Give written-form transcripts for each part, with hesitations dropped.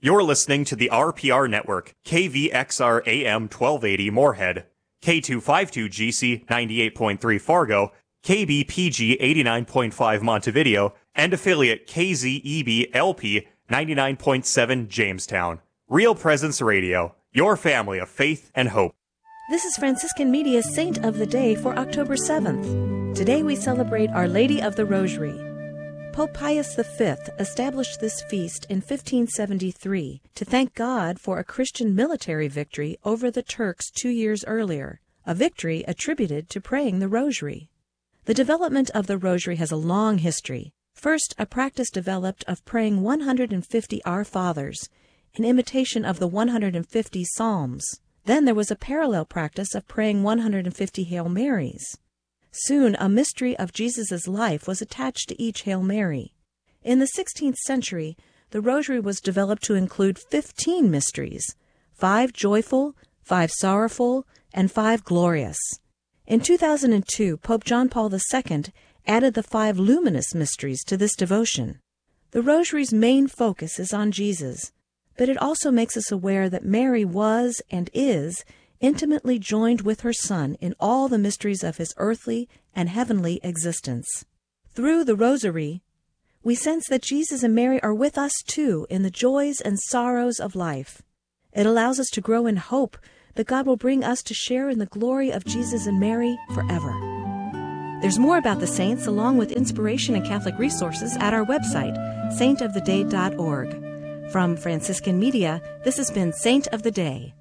You're listening to the RPR Network, KVXR AM 1280 Moorhead, K252GC 98.3 Fargo, KBPG 89.5 Montevideo, and affiliate KZEB LP 99.7 Jamestown. Real Presence Radio, your family of faith and hope. This is Franciscan Media's Saint of the Day for October 7th. Today we celebrate Our Lady of the Rosary. Pope Pius V established this feast in 1573 to thank God for a Christian military victory over the Turks 2 years earlier, a victory attributed to praying the Rosary. The development of the Rosary has a long history. First, a practice developed of praying 150 Our Fathers, in imitation of the 150 Psalms. Then there was a parallel practice of praying 150 Hail Marys. Soon a mystery of Jesus' life was attached to each Hail Mary. In the 16th century, the Rosary was developed to include 15 mysteries, 5 joyful, 5 sorrowful, and 5 glorious. In 2002, Pope John Paul II added the 5 luminous mysteries to this devotion. The Rosary's main focus is on Jesus, but it also makes us aware that Mary was and is intimately joined with her Son in all the mysteries of his earthly and heavenly existence. Through the Rosary, we sense that Jesus and Mary are with us too in the joys and sorrows of life. It allows us to grow in hope that God will bring us to share in the glory of Jesus and Mary forever. There's more about the saints along with inspiration and Catholic resources at our website, saintoftheday.org. From Franciscan Media, this has been Saint of the Day.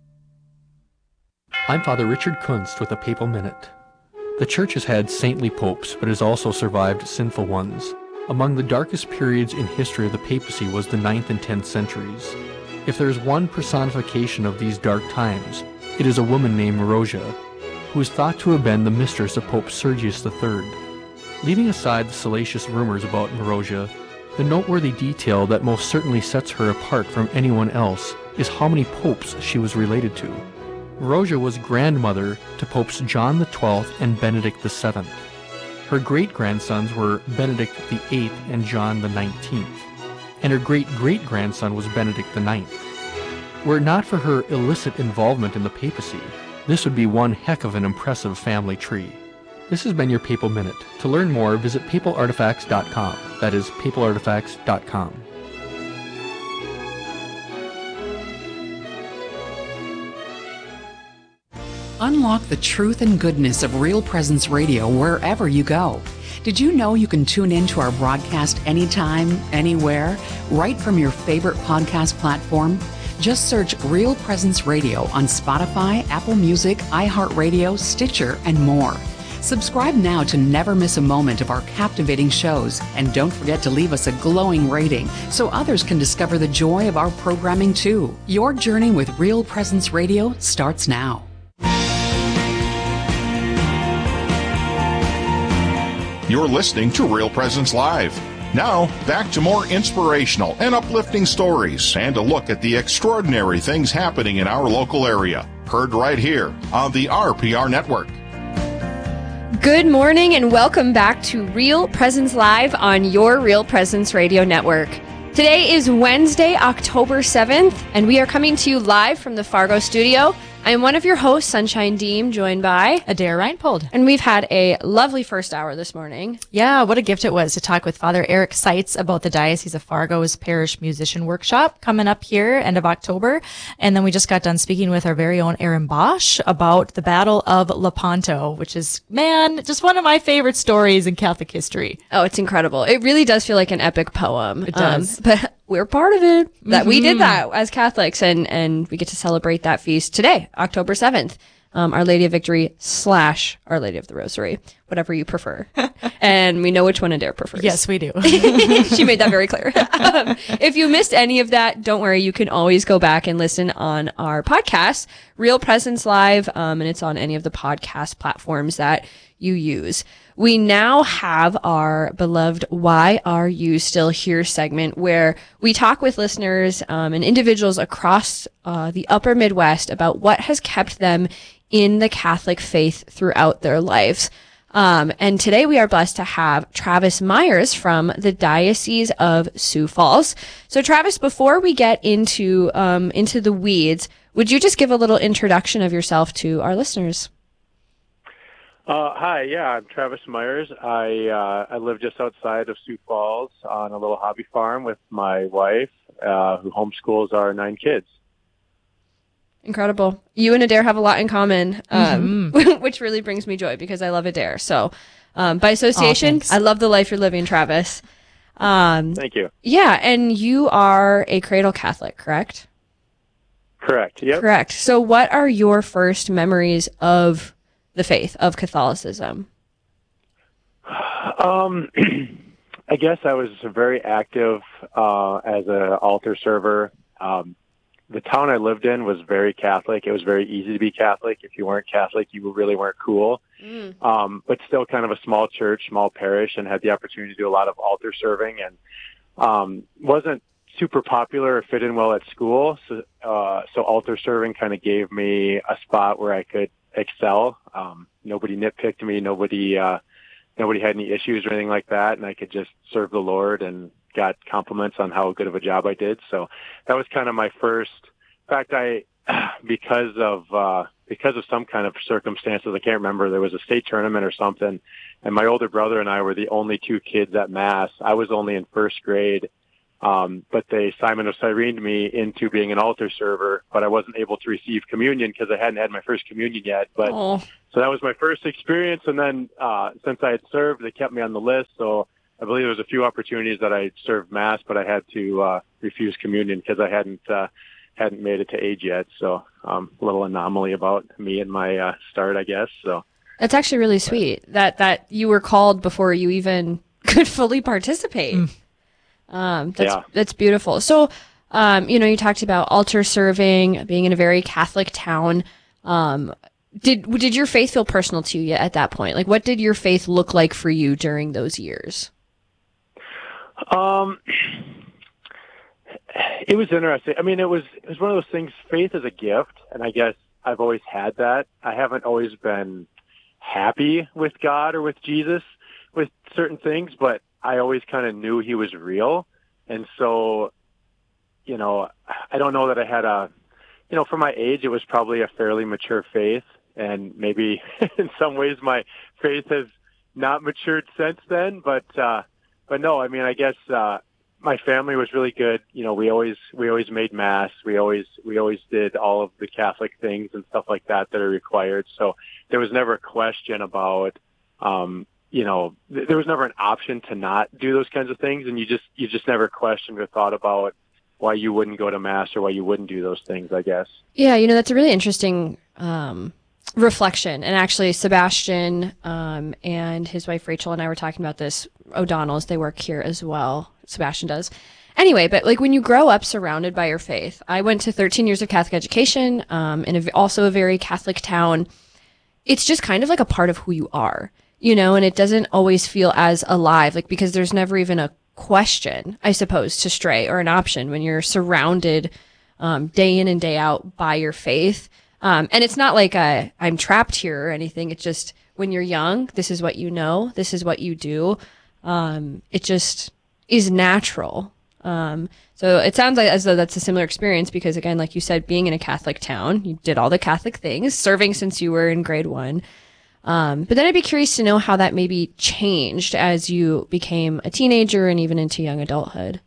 I'm Father Richard Kunst with a Papal Minute. The Church has had saintly popes, but has also survived sinful ones. Among the darkest periods in history of the papacy was the 9th and 10th centuries. If there is one personification of these dark times, it is a woman named Marozia, who is thought to have been the mistress of Pope Sergius III. Leaving aside the salacious rumors about Marozia, the noteworthy detail that most certainly sets her apart from anyone else is how many popes she was related to. Marozia was grandmother to Popes John XII and Benedict VII. Her great-grandsons were Benedict VIII and John XIX, and her great-great-grandson was Benedict IX. Were it not for her illicit involvement in the papacy, this would be one heck of an impressive family tree. This has been your Papal Minute. To learn more, visit papalartifacts.com. That is, papalartifacts.com. Unlock the truth and goodness of Real Presence Radio wherever you go. Did you know you can tune in to our broadcast anytime, anywhere, right from your favorite podcast platform? Just search Real Presence Radio on Spotify, Apple Music, iHeartRadio, Stitcher, and more. Subscribe now to never miss a moment of our captivating shows, and don't forget to leave us a glowing rating so others can discover the joy of our programming too. Your journey with Real Presence Radio starts now. You're listening to Real Presence Live. Now, back to more inspirational and uplifting stories and a look at the extraordinary things happening in our local area. Heard right here on the RPR Network. Good morning and welcome back to Real Presence Live on your Real Presence Radio Network. Today is Wednesday, October 7th, and we are coming to you live from the Fargo studio. I am one of your hosts, Sunshine Deem, joined by Adair Reinpold. And we've had a lovely first hour this morning. Yeah, what a gift it was to talk with Father Eric Seitz about the Diocese of Fargo's Parish Musician Workshop coming up here end of October. And then we just got done speaking with our very own Aaron Bosch about the Battle of Lepanto, which is, man, just one of my favorite stories in Catholic history. Oh, it's incredible. It really does feel like an epic poem. It does. But we're part of it. That we did that as Catholics, and we get to celebrate that feast today, October 7th. Our Lady of Victory / Our Lady of the Rosary, whatever you prefer. And we know which one Adair prefers. Yes, we do. She made that very clear. If you missed any of that, don't worry. You can always go back and listen on our podcast, Real Presence Live, and it's on any of the podcast platforms that you use. We now have our beloved Why Are You Still Here segment, where we talk with listeners and individuals across the upper Midwest about what has kept them in the Catholic faith throughout their lives. And today we are blessed to have Travis Myers from the Diocese of Sioux Falls. So Travis, before we get into the weeds, would you just give a little introduction of yourself to our listeners? Hi, I'm Travis Myers. I live just outside of Sioux Falls on a little hobby farm with my wife, who homeschools our 9 kids. Incredible. You and Adair have a lot in common, which really brings me joy because I love Adair. So, by association, I love the life you're living, Travis. Thank you. Yeah, and you are a cradle Catholic, correct? Correct. Yep. Correct. So what are your first memories of the faith, of Catholicism? I guess I was very active as an altar server. The town I lived in was very Catholic. It was very easy to be Catholic. If you weren't Catholic, you really weren't cool. But still kind of a small church, small parish, and had the opportunity to do a lot of altar serving, and wasn't super popular or fit in well at school. So altar serving kind of gave me a spot where I could excel. Nobody nitpicked me. Nobody had any issues or anything like that. And I could just serve the Lord and got compliments on how good of a job I did. So that was kind of my first. In fact, because of some kind of circumstances, I can't remember, there was a state tournament or something, and my older brother and I were the only 2 kids at Mass. I was only in first grade. But they Simon of Cyrene me into being an altar server, but I wasn't able to receive communion because I hadn't had my first communion yet. But So that was my first experience. And then, since I had served, they kept me on the list. So I believe there was a few opportunities that I served Mass, but I had to, refuse communion because I hadn't made it to age yet. So, a little anomaly about me and my, start, I guess. So that's actually really sweet that you were called before you even could fully participate. That's beautiful. So, you talked about altar serving, being in a very Catholic town. Did your faith feel personal to you at that point? Like, what did your faith look like for you during those years? It was interesting. I mean, it was one of those things. Faith is a gift, and I guess I've always had that. I haven't always been happy with God or with Jesus with certain things, but I always kind of knew he was real. And so, I don't know that I had for my age, it was probably a fairly mature faith. And maybe in some ways my faith has not matured since then. But no, I mean, I guess, my family was really good. We always made Mass. We always did all of the Catholic things and stuff like that are required. So there was never a question about, there was never an option to not do those kinds of things, and you just never questioned or thought about why you wouldn't go to Mass or why you wouldn't do those things, I guess. Yeah, that's a really interesting reflection. And actually, Sebastian and his wife Rachel and I were talking about this. O'Donnell's, they work here as well. Sebastian does. Anyway, but like when you grow up surrounded by your faith, I went to 13 years of Catholic education in also a very Catholic town. It's just kind of like a part of who you are. And it doesn't always feel as alive, like, because there's never even a question, I suppose, to stray or an option when you're surrounded, day in and day out by your faith. And it's not like I'm trapped here or anything. It's just when you're young, this is what you know, this is what you do. It just is natural. So it sounds like as though that's a similar experience because, again, like you said, being in a Catholic town, you did all the Catholic things, serving since you were in grade 1. But then I'd be curious to know how that maybe changed as you became a teenager and even into young adulthood.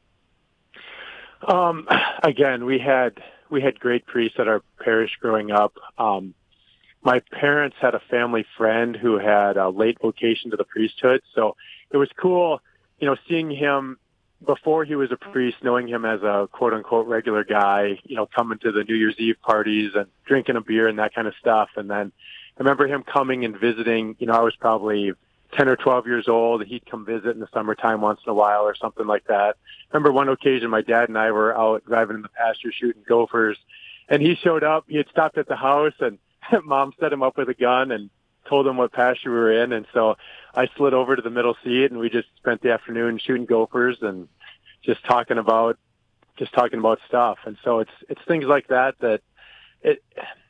Again, we had great priests at our parish growing up. My parents had a family friend who had a late vocation to the priesthood. So it was cool, seeing him before he was a priest, knowing him as a quote unquote regular guy, coming to the New Year's Eve parties and drinking a beer and that kind of stuff. And then I remember him coming and visiting, I was probably 10 or 12 years old. He'd come visit in the summertime once in a while or something like that. I remember one occasion my dad and I were out driving in the pasture shooting gophers, and he showed up. He had stopped at the house, and Mom set him up with a gun and told him what pasture we were in. And so I slid over to the middle seat, and we just spent the afternoon shooting gophers and just talking about stuff. And so it's things like that it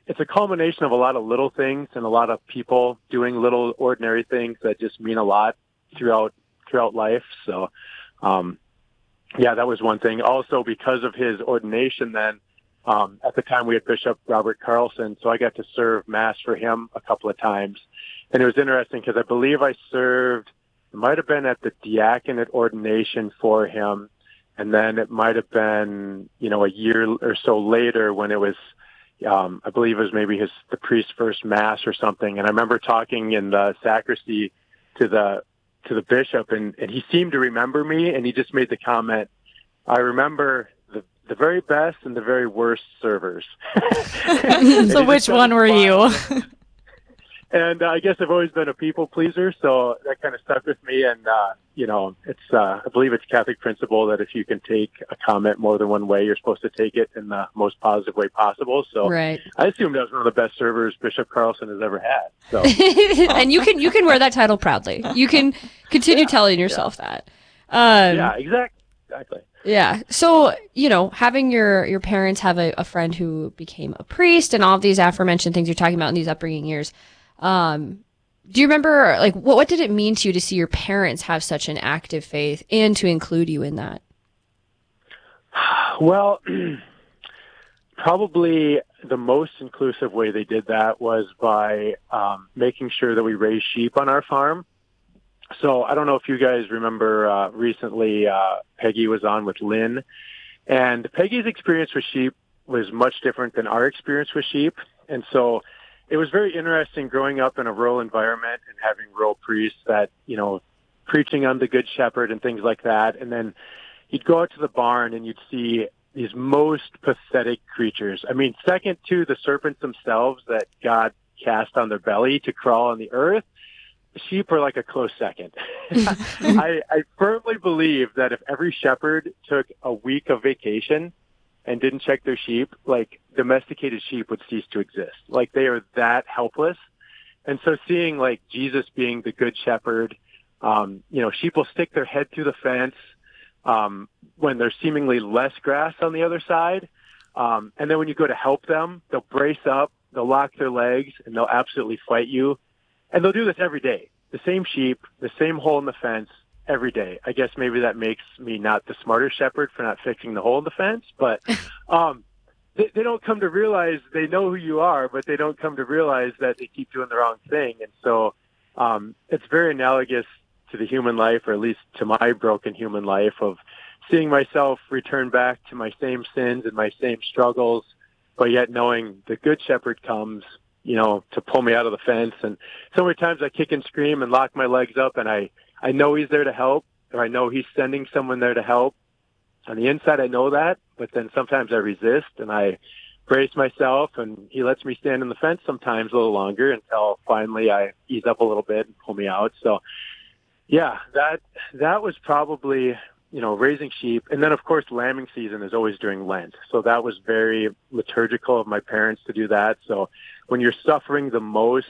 it's a culmination of a lot of little things and a lot of people doing little ordinary things that just mean a lot throughout life. So, yeah, that was one thing. Also, because of his ordination then, at the time we had Bishop Robert Carlson, so I got to serve Mass for him a couple of times. And it was interesting because I believe I served, it might have been at the diaconate ordination for him, and then it might have been, a year or so later when it was, I believe it was maybe the priest's first Mass or something. And I remember talking in the sacristy to the bishop, and he seemed to remember me, and he just made the comment, I remember the very best and the very worst servers. So which one were you? And I guess I've always been a people pleaser, so that kind of stuck with me. And, it's, I believe it's Catholic principle that if you can take a comment more than one way, you're supposed to take it in the most positive way possible. So right. I assumed I was one of the best servers Bishop Carlson has ever had. So, and you can wear that title proudly. You can continue telling yourself that. Yeah, exactly. Yeah. So, having your parents have a friend who became a priest and all of these aforementioned things you're talking about in these upbringing years, do you remember, what did it mean to you to see your parents have such an active faith and to include you in that? Well, probably the most inclusive way they did that was by making sure that we raised sheep on our farm. So I don't know if you guys remember recently Peggy was on with Lynn, and Peggy's experience with sheep was much different than our experience with sheep. And so it was very interesting growing up in a rural environment and having rural priests that, preaching on the Good Shepherd and things like that. And then you'd go out to the barn and you'd see these most pathetic creatures. I mean, second to the serpents themselves that God cast on their belly to crawl on the earth, sheep are like a close second. I firmly believe that if every shepherd took a week of vacation and didn't check their sheep, domesticated sheep would cease to exist. They are that helpless. And so seeing Jesus being the good shepherd, sheep will stick their head through the fence, when there's seemingly less grass on the other side. And then when you go to help them, they'll brace up, they'll lock their legs, and they'll absolutely fight you. And they'll do this every day. The same sheep, the same hole in the fence, every day. I guess maybe that makes me not the smarter shepherd for not fixing the hole in the fence, but they don't come to realize they know who you are, but they don't come to realize that they keep doing the wrong thing. And so it's very analogous to the human life, or at least to my broken human life, of seeing myself return back to my same sins and my same struggles, but yet knowing the good shepherd comes, to pull me out of the fence. And so many times I kick and scream and lock my legs up, and I know he's there to help, or I know he's sending someone there to help. On the inside, I know that, but then sometimes I resist and I brace myself, and he lets me stand in the fence sometimes a little longer until finally I ease up a little bit and pull me out. So yeah, that was probably, raising sheep. And then of course, lambing season is always during Lent. So that was very liturgical of my parents to do that. So when you're suffering the most,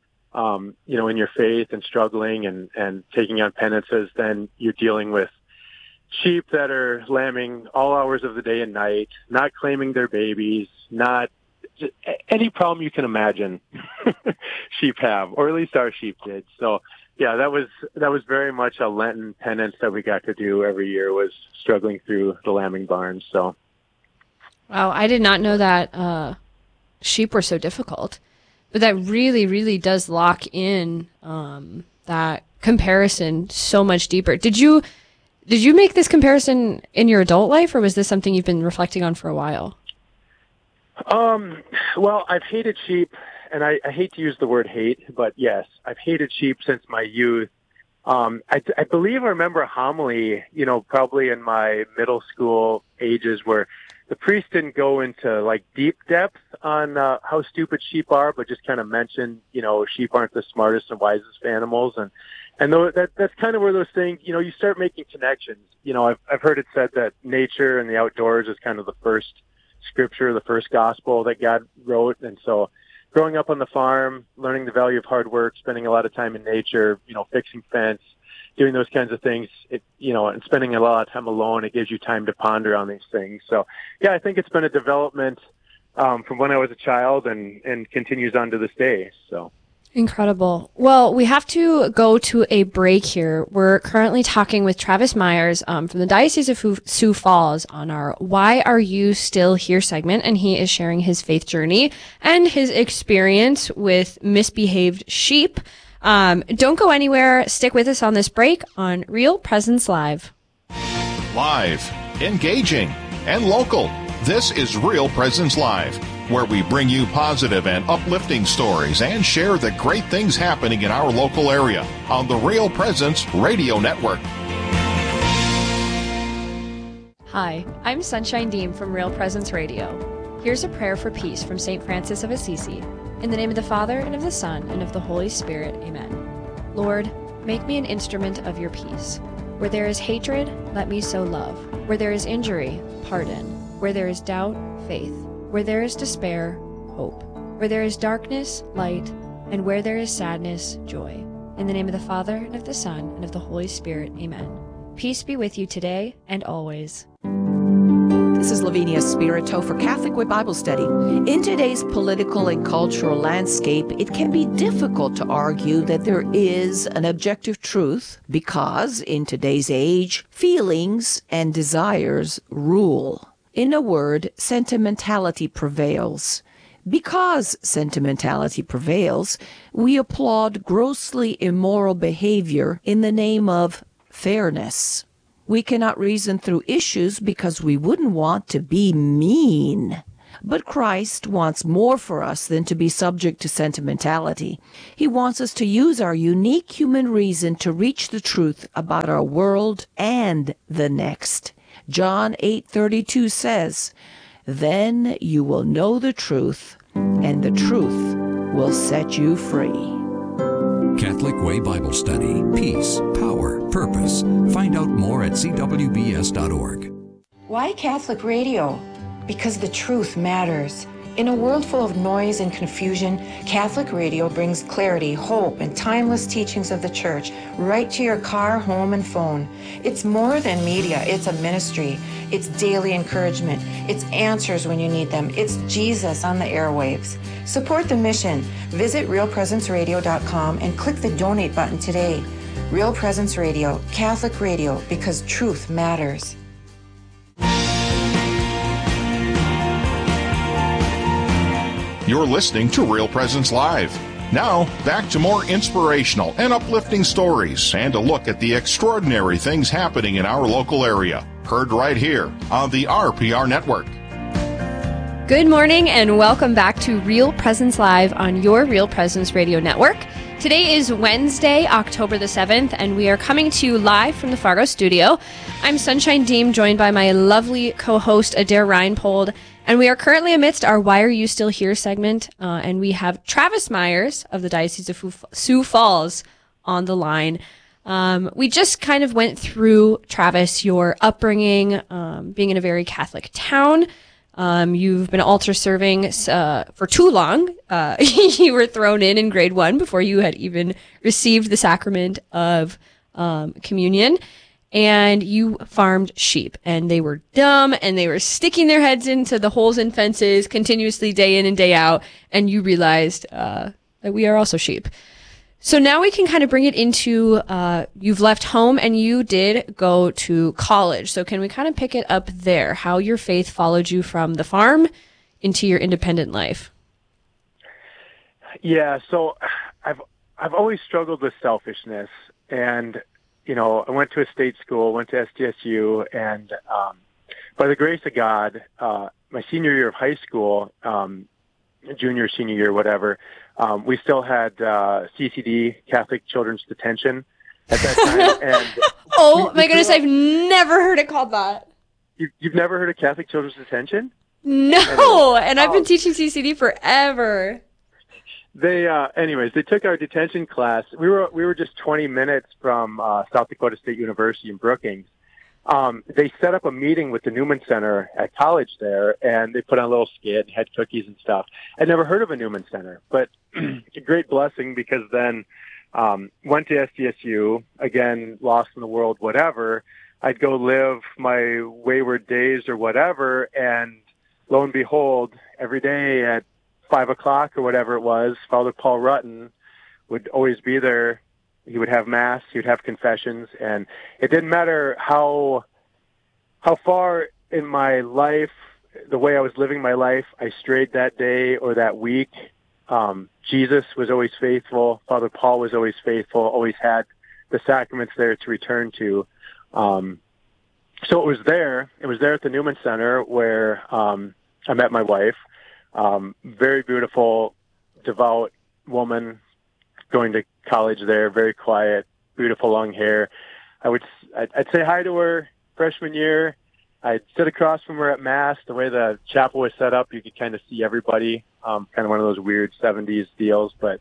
in your faith and struggling and taking on penances, then you're dealing with sheep that are lambing all hours of the day and night, not claiming their babies, not just any problem you can imagine sheep have, or at least our sheep did. So yeah, that was very much a Lenten penance that we got to do every year, was struggling through the lambing barns. So wow, I did not know that sheep were so difficult. But that really, really does lock in that comparison so much deeper. Did you make this comparison in your adult life, or was this something you've been reflecting on for a while? Well, I've hated sheep, and I hate to use the word hate, but yes, I've hated sheep since my youth. I believe I remember a homily, probably in my middle school ages, where the priest didn't go into deep depth on how stupid sheep are, but just kind of mentioned, sheep aren't the smartest and wisest animals, and that's kind of where those things, you start making connections. I've heard it said that nature and the outdoors is kind of the first scripture, the first gospel that God wrote, and so growing up on the farm, learning the value of hard work, spending a lot of time in nature, fixing fence, doing those kinds of things, and spending a lot of time alone, it gives you time to ponder on these things. So, yeah, I think it's been a development from when I was a child and continues on to this day. So. Incredible. Well, we have to go to a break here. We're currently talking with Travis Myers from the Diocese of Sioux Falls on our Why Are You Still Here segment, and he is sharing his faith journey and his experience with misbehaved sheep. Don't go anywhere. Stick with us on this break on Real Presence Live. Live, engaging, and local. This is Real Presence Live, where we bring you positive and uplifting stories and share the great things happening in our local area on the Real Presence Radio Network. Hi, I'm Sunshine Deem from Real Presence Radio. Here's a prayer for peace from St. Francis of Assisi. In the name of the Father, and of the Son, and of the Holy Spirit, amen. Lord, make me an instrument of your peace. Where there is hatred, let me sow love. Where there is injury, pardon. Where there is doubt, faith. Where there is despair, hope. Where there is darkness, light. And where there is sadness, joy. In the name of the Father, and of the Son, and of the Holy Spirit, amen. Peace be with you today and always. This is Lavinia Spirito for Catholic Way Bible Study. In today's political and cultural landscape, it can be difficult to argue that there is an objective truth because, in today's age, feelings and desires rule. In a word, sentimentality prevails. Because sentimentality prevails, we applaud grossly immoral behavior in the name of fairness. We cannot reason through issues because we wouldn't want to be mean. But Christ wants more for us than to be subject to sentimentality. He wants us to use our unique human reason to reach the truth about our world and the next. John 8:32 says, "Then you will know the truth, and the truth will set you free." Catholic Way Bible Study. Peace, power, purpose. Find out more at cwbs.org. Why Catholic radio? Because the truth matters. In a world full of noise and confusion, Catholic radio brings clarity, hope, and timeless teachings of the Church right to your car, home, and phone. It's more than media. It's a ministry. It's daily encouragement. It's answers when you need them. It's Jesus on the airwaves. Support the mission. Visit realpresenceradio.com and click the donate button today. Real Presence Radio, Catholic radio, because truth matters. You're listening to Real Presence Live. Now, back to more inspirational and uplifting stories and a look at the extraordinary things happening in our local area. Heard right here on the RPR Network. Good morning and welcome back to Real Presence Live on your Real Presence Radio Network. Today is Wednesday, October the 7th, and we are coming to you live from the Fargo studio. I'm Sunshine Deem, joined by my lovely co-host Adair Reinpold, and we are currently amidst our Why Are You Still Here segment, and we have Travis Myers of the Diocese of Sioux Falls on the line. We just kind of went through, Travis, your upbringing, being in a very Catholic town. You've been altar serving for too long. You were thrown in grade 1 before you had even received the sacrament of communion. And you farmed sheep, and they were dumb, and they were sticking their heads into the holes in fences continuously day in and day out, and you realized that we are also sheep. So now we can kind of bring it into, you've left home and you did go to college. So can we kind of pick it up there, how your faith followed you from the farm into your independent life? Yeah, so I've always struggled with selfishness, and you know, I went to a state school, went to SDSU, and by the grace of God, my senior year of high school, junior, senior year, whatever, we still had CCD, Catholic Children's Detention, at that time. And oh my goodness, I've never heard it called that. You've never heard of Catholic Children's Detention? No, and I've been teaching CCD forever. Anyways, they took our detention class. We were just 20 minutes from South Dakota State University in Brookings. They set up a meeting with the Newman Center at college there, and they put on a little skit, had cookies and stuff. I'd never heard of a Newman Center, but it's a great blessing because then went to SDSU, again, lost in the world, whatever. I'd go live my wayward days or whatever, and lo and behold, every day at 5 o'clock or whatever it was, Father Paul Rutten would always be there. He would have Mass, he would have confessions, and it didn't matter how far in my life, the way I was living my life, I strayed that day or that week. Jesus was always faithful. Father Paul was always faithful, always had the sacraments there to return to. So it was there at the Newman Center where I met my wife. Very beautiful, devout woman, going to college there, very quiet, beautiful long hair. I'd say hi to her freshman year. I'd sit across from her at Mass. The way the chapel was set up, you could kind of see everybody, kind of one of those weird 70s deals, but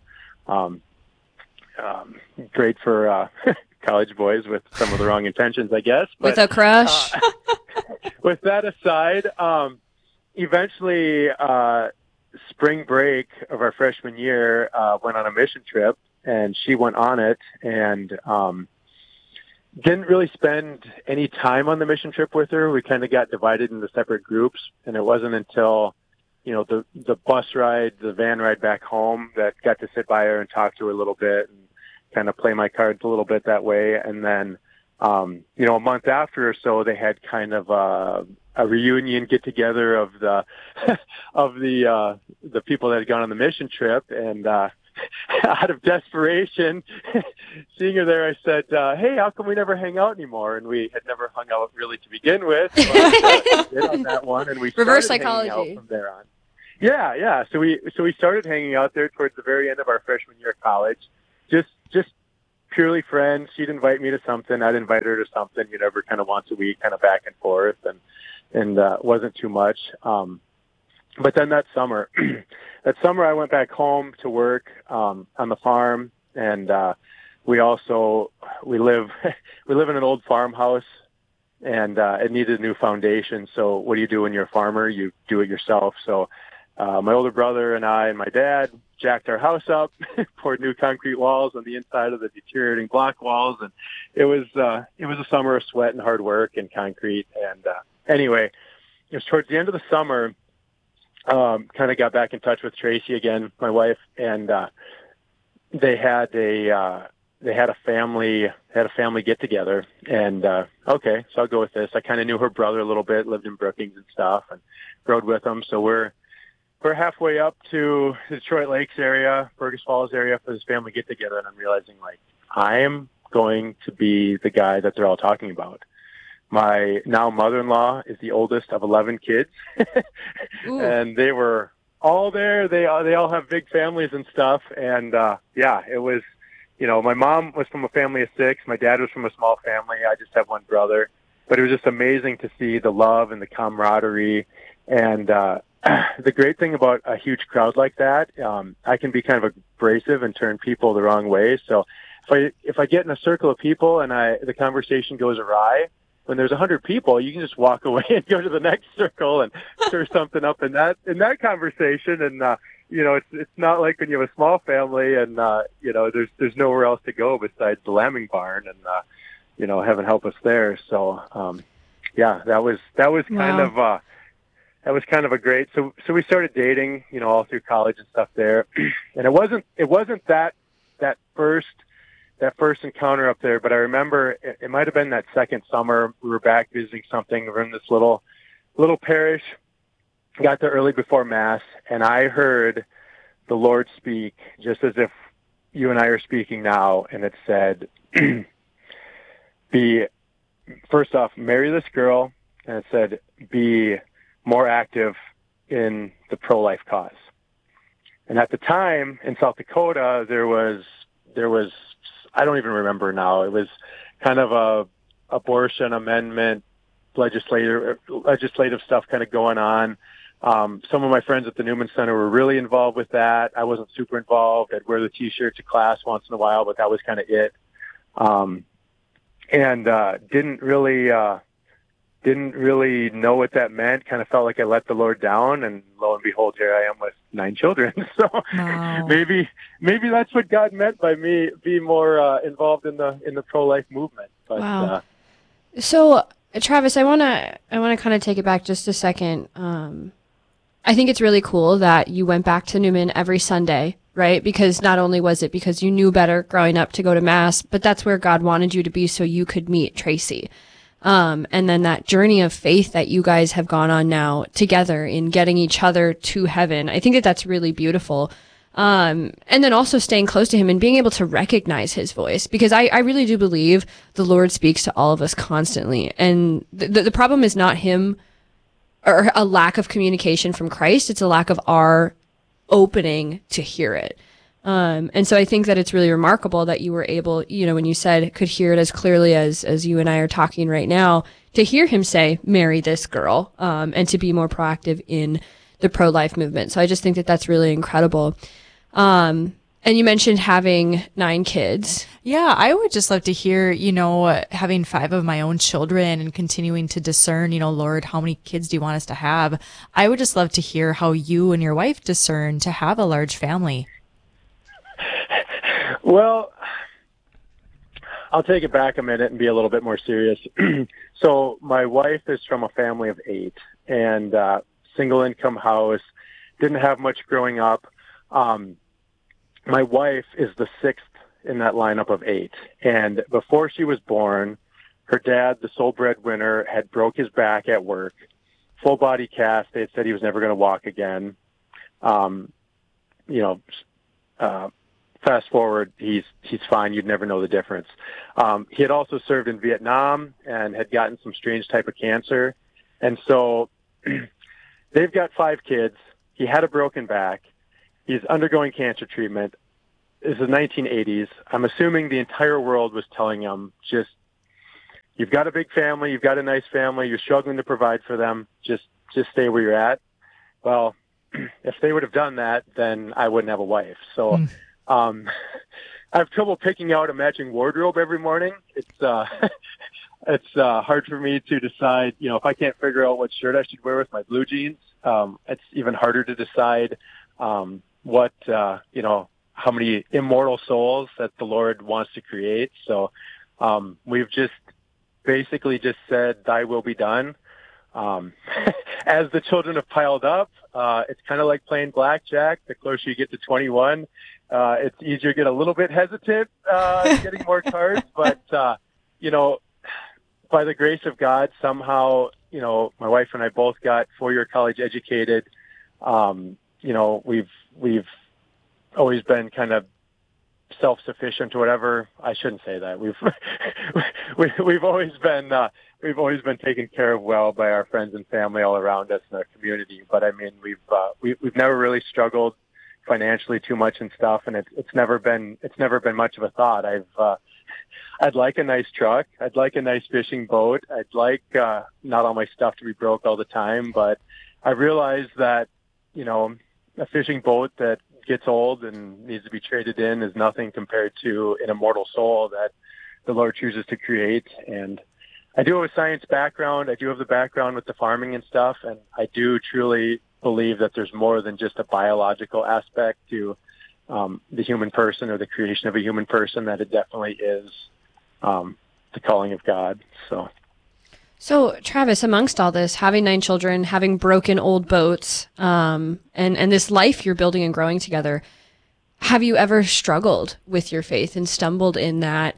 great for college boys with some of the wrong intentions, I guess. But, with a crush. With that aside, eventually spring break of our freshman year, went on a mission trip, and she went on it, and didn't really spend any time on the mission trip with her. We kind of got divided into separate groups, and it wasn't until, the bus ride, the van ride back home that got to sit by her and talk to her a little bit and kind of play my cards a little bit that way. And then, a month after or so, they had kind of a reunion get together of the the people that had gone on the mission trip, and out of desperation, seeing her there, I said, "Hey, how come we never hang out anymore?" And we had never hung out really to begin with. But, did on that one, and we reverse started psychology hanging out from there on. Yeah. So we started hanging out there towards the very end of our freshman year of college, just purely friends. She'd invite me to something, I'd invite her to something, every kind of once a week, kind of back and forth, and wasn't too much. But then that summer I went back home to work on the farm, and we live in an old farmhouse, and it needed a new foundation. So what do you do when you're a farmer? You do it yourself. So my older brother and I and my dad jacked our house up, poured new concrete walls on the inside of the deteriorating block walls, and it was a summer of sweat and hard work and concrete. And anyway, it was towards the end of the summer. Kind of got back in touch with Tracy again, my wife, and they had a family get together. And okay, so I'll go with this. I kind of knew her brother a little bit, lived in Brookings and stuff, and rode with them. So we're halfway up to the Detroit Lakes area, Burgess Falls area for this family get together, and I'm realizing, like, I am going to be the guy that they're all talking about. My now mother-in-law is the oldest of 11 kids, and they were all there. They all have big families and stuff, and it was, my mom was from a family of 6. My dad was from a small family. I just have one brother, but it was just amazing to see the love and the camaraderie. And the great thing about a huge crowd like that, I can be kind of abrasive and turn people the wrong way. So if I get in a circle of people and the conversation goes awry, when there's 100 people, you can just walk away and go to the next circle and stir something up in that conversation. And it's not like when you have a small family and there's nowhere else to go besides the lambing barn, and heaven help us there. So that was kind of that was kind of a great. So we started dating, all through college and stuff there, and it wasn't that first encounter up there, but I remember it might have been that second summer. We were back visiting something. We were in this little parish, got there early before Mass, and I heard the Lord speak just as if you and I are speaking now, and it said, first off, marry this girl, and it said, be more active in the pro-life cause. And at the time in South Dakota, there was I don't even remember now. It was kind of a abortion amendment, legislative stuff kind of going on. Some of my friends at the Newman Center were really involved with that. I wasn't super involved. I'd wear the T-shirt to class once in a while, but that was kind of it. And didn't really know what that meant. Kind of felt like I let the Lord down, and lo and behold, here I am with 9 children. So wow. Maybe that's what God meant by me being more involved in the pro-life movement. But, wow. So Travis, I wanna kind of take it back just a second. I think it's really cool that you went back to Newman every Sunday, right? Because not only was it because you knew better growing up to go to Mass, but that's where God wanted you to be so you could meet Tracy. And then that journey of faith that you guys have gone on now together in getting each other to heaven. I think that that's really beautiful. And then also staying close to him and being able to recognize his voice, because I really do believe the Lord speaks to all of us constantly. And the problem is not him or a lack of communication from Christ. It's a lack of our opening to hear it. And so I think that it's really remarkable that you were able, you know, when you said could hear it as clearly as you and I are talking right now, to hear him say, marry this girl, and to be more proactive in the pro-life movement. So I just think that that's really incredible. And you mentioned having 9 kids. Yeah, I would just love to hear, you know, having 5 of my own children and continuing to discern, you know, Lord, how many kids do you want us to have? I would just love to hear how you and your wife discern to have a large family. Well, I'll take it back a minute and be a little bit more serious. So my wife is from a family of 8 and single income house, didn't have much growing up. My wife is the 6th in that lineup of 8. And before she was born, her dad, the sole breadwinner, had broke his back at work, full body cast. They had said he was never going to walk again. Fast forward, he's fine. You'd never know the difference. He had also served in Vietnam and had gotten some strange type of cancer. And so they've got 5 kids. He had a broken back. He's undergoing cancer treatment. This is the 1980s. I'm assuming the entire world was telling him, just, you've got a big family, you've got a nice family, you're struggling to provide for them, just stay where you're at. Well, if they would have done that, then I wouldn't have a wife. So I have trouble picking out a matching wardrobe every morning. It's hard for me to decide, you know, if I can't figure out what shirt I should wear with my blue jeans. It's even harder to decide how many immortal souls that the Lord wants to create. So we've just basically just said, thy will be done. As the children have piled up, it's kind of like playing blackjack. The closer you get to 21, it's easier to get a little bit hesitant getting more cards. But, by the grace of God, somehow, you know, my wife and I both got 4-year college educated. We've always been kind of self-sufficient or whatever. I shouldn't say that. We've always been taken care of well by our friends and family all around us in our community. But I mean, we've never really struggled financially too much and stuff, and it's never been much of a thought. I'd like a nice truck. I'd like a nice fishing boat. I'd like not all my stuff to be broke all the time, but I realize that, you know, a fishing boat that gets old and needs to be traded in is nothing compared to an immortal soul that the Lord chooses to create. And I do have a science background. I do have the background with the farming and stuff, and I do truly believe that there's more than just a biological aspect to the human person or the creation of a human person, that it definitely is the calling of God. So Travis, amongst all this, having 9 children, having broken old boats, and this life you're building and growing together, have you ever struggled with your faith and stumbled in that?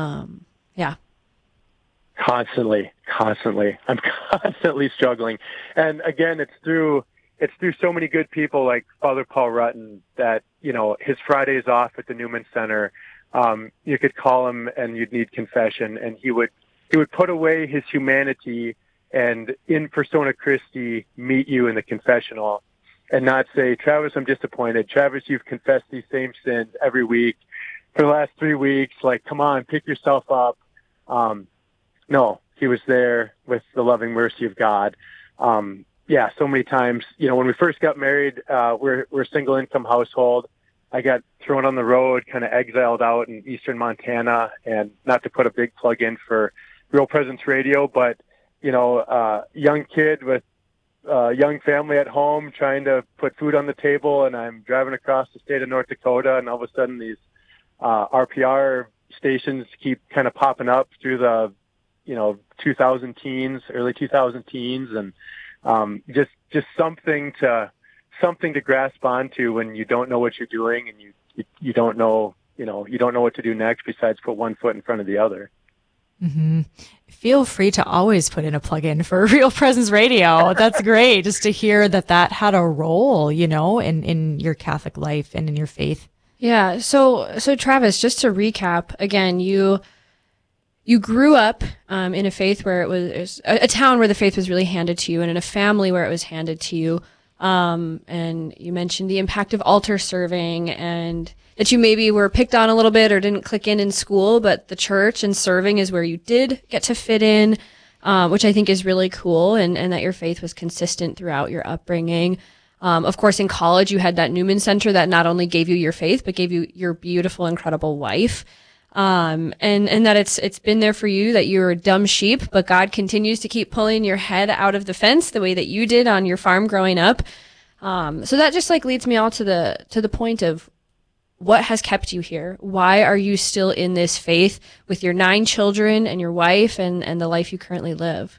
Constantly. I'm constantly struggling. And again, it's through so many good people like Father Paul Rutten that, you know, his Fridays off at the Newman Center, you could call him and you'd need confession, and he would put away his humanity and in persona Christi meet you in the confessional and not say, Travis, I'm disappointed. Travis, you've confessed these same sins every week for the last 3 weeks. Like, come on, pick yourself up. No, he was there with the loving mercy of God. So many times, you know, when we first got married, we're a single income household. I got thrown on the road, kind of exiled out in eastern Montana, and not to put a big plug in for Real Presence Radio, but, you know, young kid with a young family at home trying to put food on the table, and I'm driving across the state of North Dakota, and all of a sudden these RPR stations keep kind of popping up through the, you know, early 2000 teens, and just something to something to grasp onto when you don't know what you're doing and you don't know, you don't know what to do next besides put one foot in front of the other. Mm-hmm. Feel free to always put in a plug-in for Real Presence Radio. That's great, just to hear that had a role, in your Catholic life and in your faith. Yeah. So Travis, just to recap again, you grew up in a faith where it was a town where the faith was really handed to you, and in a family where it was handed to you. And you mentioned the impact of altar serving, and that you maybe were picked on a little bit or didn't click in school, but the church and serving is where you did get to fit in, which I think is really cool, and that your faith was consistent throughout your upbringing. Of course, in college, you had that Newman Center that not only gave you your faith, but gave you your beautiful, incredible wife. And that it's been there for you, that you're a dumb sheep, but God continues to keep pulling your head out of the fence the way that you did on your farm growing up. So that just leads me all to the point of what has kept you here. Why are you still in this faith with your 9 children and your wife and the life you currently live?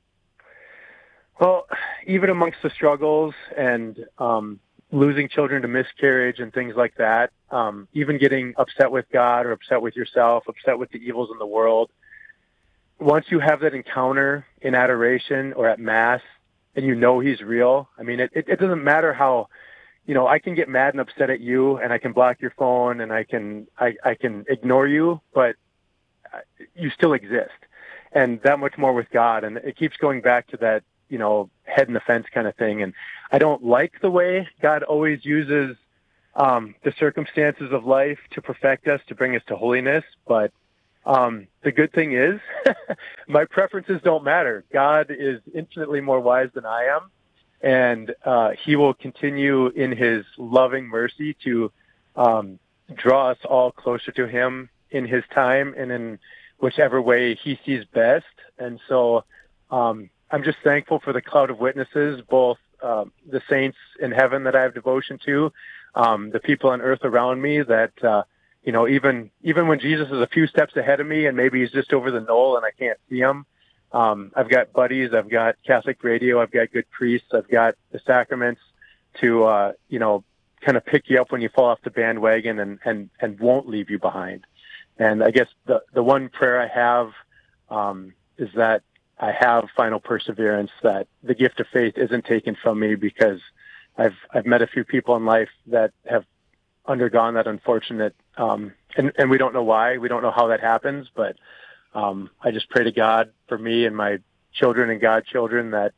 Well, even amongst the struggles and, losing children to miscarriage and things like that, even getting upset with God or upset with yourself, upset with the evils in the world. Once you have that encounter in adoration or at Mass and he's real, I mean, it doesn't matter how, I can get mad and upset at you and I can block your phone and I can ignore you, but you still exist. And that much more with God. And it keeps going back to that, head in the fence kind of thing. And I don't like the way God always uses the circumstances of life to perfect us, to bring us to holiness. But the good thing is my preferences don't matter. God is infinitely more wise than I am. And he will continue in his loving mercy to draw us all closer to him in his time and in whichever way he sees best. And so I'm just thankful for the cloud of witnesses, both the saints in heaven that I have devotion to, the people on earth around me that, even when Jesus is a few steps ahead of me and maybe he's just over the knoll and I can't see him, I've got buddies, I've got Catholic radio, I've got good priests, I've got the sacraments to, kind of pick you up when you fall off the bandwagon and won't leave you behind. And I guess the one prayer I have, is that I have final perseverance, that the gift of faith isn't taken from me, because I've met a few people in life that have undergone that unfortunate, and we don't know why, we don't know how that happens, but I just pray to God for me and my children and godchildren that,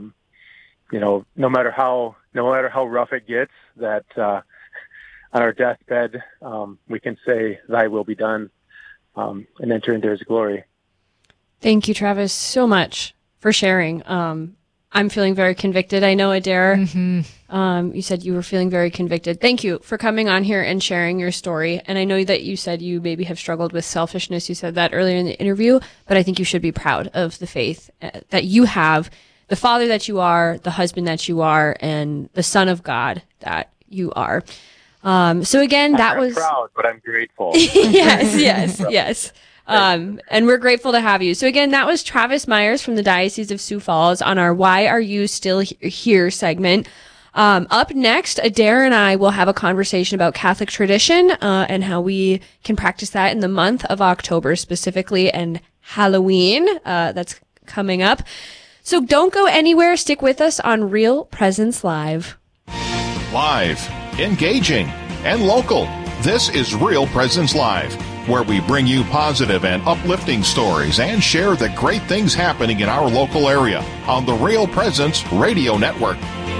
no matter how rough it gets, that on our deathbed we can say, "Thy will be done," and enter into His glory. Thank you, Travis, so much for sharing. I'm feeling very convicted. I know, Adair, you said you were feeling very convicted. Thank you for coming on here and sharing your story. And I know that you said you maybe have struggled with selfishness. You said that earlier in the interview, but I think you should be proud of the faith that you have, the father that you are, the husband that you are, and the son of God that you are. So again, that was... I'm proud, but I'm grateful. Yes. And we're grateful to have you. So again, that was Travis Myers from the Diocese of Sioux Falls on our Why Are You Still Here segment. Up next, Adair and I will have a conversation about Catholic tradition, and how we can practice that in the month of October specifically, and Halloween, that's coming up. So don't go anywhere. Stick with us on Real Presence Live. Live, engaging, and local. This is Real Presence Live, where we bring you positive and uplifting stories and share the great things happening in our local area on the Real Presence Radio Network.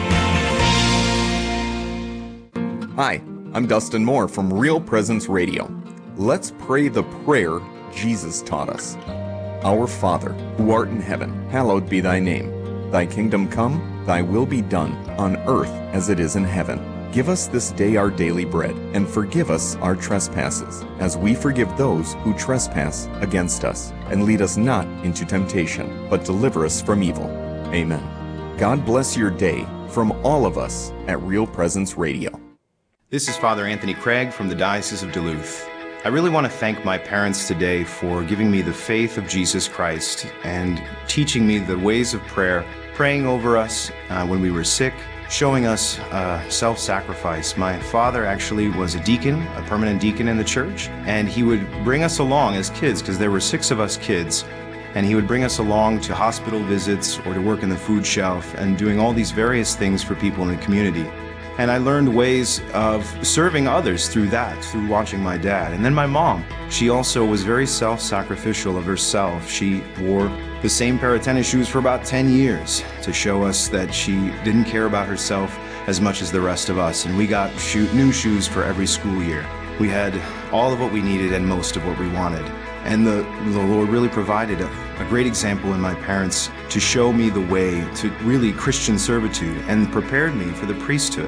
Hi, I'm Dustin Moore from Real Presence Radio. Let's pray the prayer Jesus taught us. Our Father, who art in heaven, hallowed be thy name. Thy kingdom come, thy will be done, on earth as it is in heaven. Give us this day our daily bread, and forgive us our trespasses, as we forgive those who trespass against us. And lead us not into temptation, but deliver us from evil. Amen. God bless your day from all of us at Real Presence Radio. This is Father Anthony Craig from the Diocese of Duluth. I really want to thank my parents today for giving me the faith of Jesus Christ and teaching me the ways of prayer, praying over us when we were sick, showing us self-sacrifice. My father actually was a deacon, a permanent deacon in the church, and he would bring us along as kids, because there were 6 of us kids, and he would bring us along to hospital visits or to work in the food shelf and doing all these various things for people in the community. And I learned ways of serving others through that, through watching my dad. And then my mom, she also was very self-sacrificial of herself. She wore the same pair of tennis shoes for about 10 years to show us that she didn't care about herself as much as the rest of us. And we got new shoes for every school year. We had all of what we needed and most of what we wanted. And the Lord really provided a great example in my parents to show me the way to really Christian servitude and prepared me for the priesthood.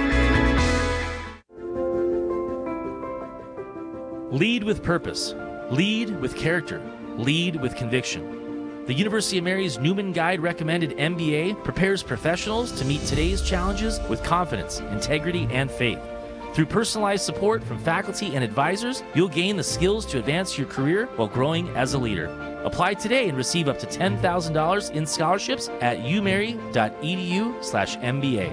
Lead with purpose. Lead with character. Lead with conviction. The University of Mary's Newman Guide recommended MBA prepares professionals to meet today's challenges with confidence, integrity, and faith. Through personalized support from faculty and advisors, you'll gain the skills to advance your career while growing as a leader. Apply today and receive up to $10,000 in scholarships at umary.edu/MBA.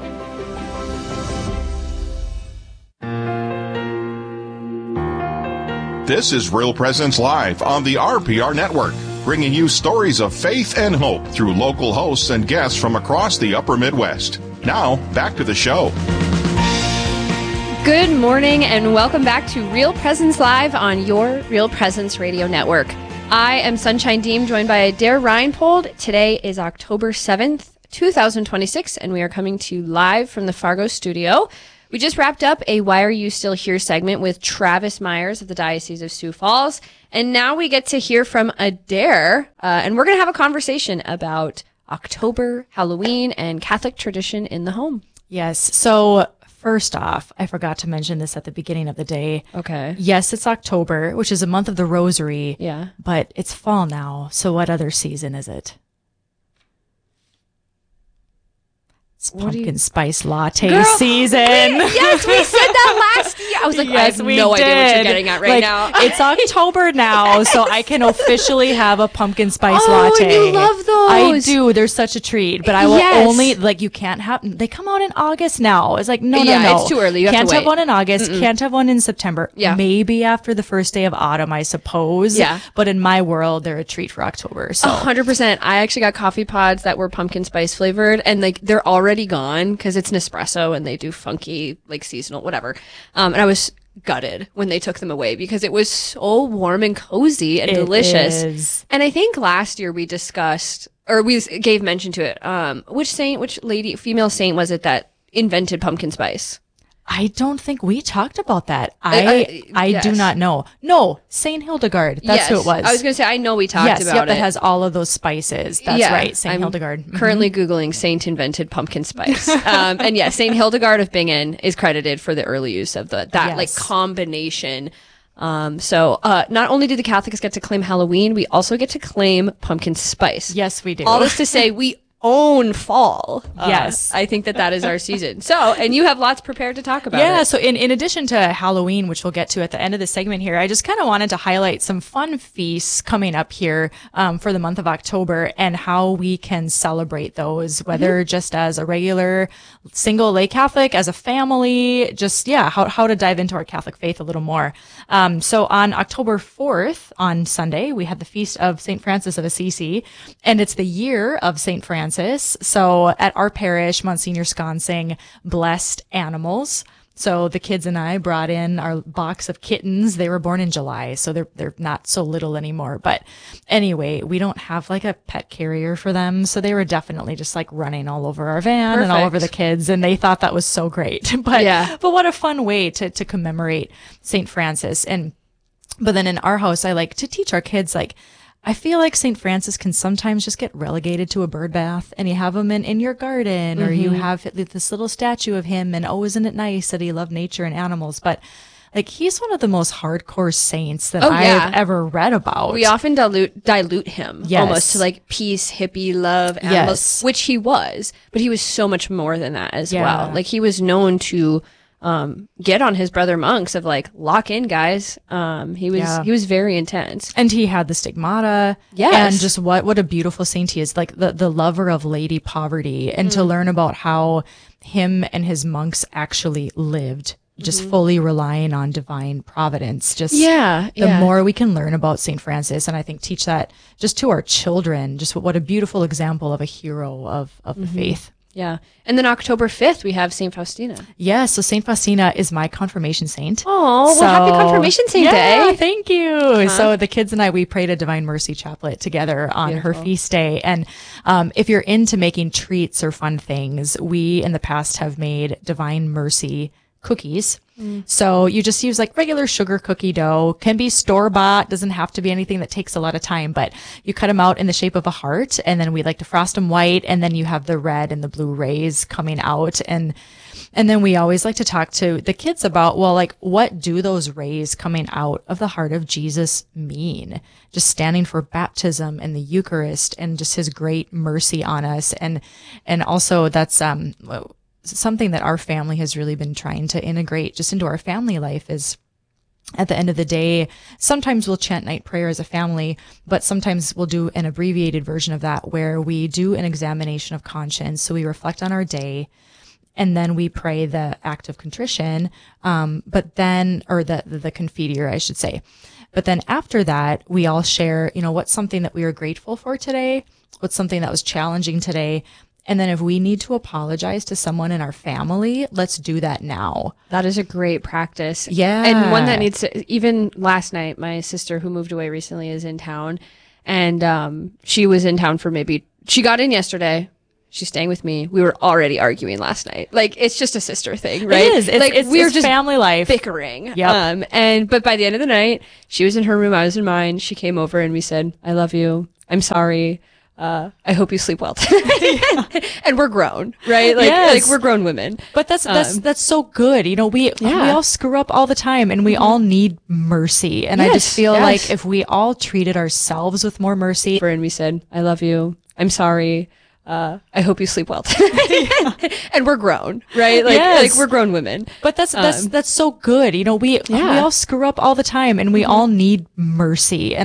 This is Real Presence Live on the RPR Network, bringing you stories of faith and hope through local hosts and guests from across the upper Midwest. Now, back to the show. Good morning and welcome back to Real Presence Live on your Real Presence Radio Network. I am Sunshine Deem, joined by Adair Reinpold. Today is October 7th, 2026, and we are coming to you live from the Fargo studio. We just wrapped up a Why Are You Still Here segment with Travis Myers of the Diocese of Sioux Falls, and now we get to hear from Adair, and we're going to have a conversation about October, Halloween, and Catholic tradition in the home. Yes, so first off, I forgot to mention this at the beginning of the day. Okay. Yes, it's October, which is a month of the Rosary. Yeah. But it's fall now. So what other season is it? It's pumpkin spice latte season. Yes, we said that last year. I was like, yes, I have no idea what you're getting at right now. It's October now, so I can officially have a pumpkin spice latte. Oh, you love those. I do. They're such a treat. But I will only, you can't have, they come out in August now. It's like, no. It's too early. You can't have to wait. Have one in August. Can't have one in September. Yeah. Maybe after the first day of autumn, I suppose. Yeah. But in my world, they're a treat for October. So 100%. I actually got coffee pods that were pumpkin spice flavored, and they're already gone because it's Nespresso and they do funky, seasonal, whatever. And I was gutted when they took them away because it was so warm and cozy and delicious. And I think last year we discussed, or we gave mention to it, which female saint was it that invented pumpkin spice? I don't think we talked about that. I do not know. No, Saint Hildegard. That's who it was. I was going to say, I know we talked about it. That has all of those spices. That's right, Saint Hildegard. Currently Googling Saint invented pumpkin spice. And yes, Saint Hildegard of Bingen is credited for the early use of that combination. So not only do the Catholics get to claim Halloween, we also get to claim pumpkin spice. Yes, we do. All this to say, we own fall. Yes. I think that is our season. So, and you have lots prepared to talk about. Yeah. So in addition to Halloween, which we'll get to at the end of the segment here, I just kind of wanted to highlight some fun feasts coming up here, for the month of October and how we can celebrate those, whether just as a regular single lay Catholic, as a family, just, how to dive into our Catholic faith a little more. So on October 4th, on Sunday, we have the feast of St. Francis of Assisi, and it's the year of St. Francis. So at our parish, Monsignor Sconsing blessed animals. So the kids and I brought in our box of kittens. They were born in July, so they're not so little anymore. But anyway, we don't have a pet carrier for them. So they were definitely just running all over our van and all over the kids. And they thought that was so great. But what a fun way to commemorate St. Francis. But then in our house, I like to teach our kids, I feel like St. Francis can sometimes just get relegated to a bird bath, and you have him in your garden, or you have this little statue of him, and isn't it nice that he loved nature and animals? But he's one of the most hardcore saints that I've ever read about. We often dilute him almost to peace, hippie, love, animals, which he was, but he was so much more than that as well. He was known to get on his brother monks of like, lock in, guys. He was very intense. And he had the stigmata. Yes. And just what a beautiful saint he is, like the lover of Lady Poverty, and to learn about how him and his monks actually lived, just fully relying on divine providence. Just the more we can learn about St. Francis, and I think teach that just to our children, just what a beautiful example of a hero of the faith. Yeah. And then October 5th, we have St. Faustina. Yeah, so St. Faustina is my confirmation saint. Oh, well, happy Confirmation Saint Day. Thank you. So the kids and I, we prayed a Divine Mercy Chaplet together on her feast day. And if you're into making treats or fun things, we in the past have made Divine Mercy cookies. So you just use like regular sugar cookie dough, can be store-bought, doesn't have to be anything that takes a lot of time, but you cut them out in the shape of a heart, and then we like to frost them white, and then you have the red and the blue rays coming out. And then we always like to talk to the kids about, well, like, what do those rays coming out of the heart of Jesus mean? Just standing for baptism and the Eucharist and just his great mercy on us. And also that's, something that our family has really been trying to integrate just into our family life is, at the end of the day, sometimes we'll chant night prayer as a family, but sometimes we'll do an abbreviated version of that where we do an examination of conscience. So we reflect on our day, and then we pray the act of contrition, but then, or the Confiteor, I should say. But then after that, we all share, what's something that we are grateful for today, what's something that was challenging today. And then if we need to apologize to someone in our family, let's do that now. That is a great practice. Yeah. And one that needs to, even last night, my sister who moved away recently is in town, and she was in town for she got in yesterday. She's staying with me. We were already arguing last night. Like, it's just a sister thing, right? It is. It's just family life. Bickering. Yep. But by the end of the night, she was in her room, I was in mine. She came over and we said, I love you. I'm sorry. I hope you sleep well tonight. And we're grown, right? Like we're grown women. But that's so good. We all screw up all the time, and we all need mercy. And I just feel like if we all treated ourselves with more mercy, and we said, I love you. I'm sorry. I hope you sleep well tonight. And we're grown, right? Like we're grown women. But that's so good. We all screw up all the time, and we all need mercy. And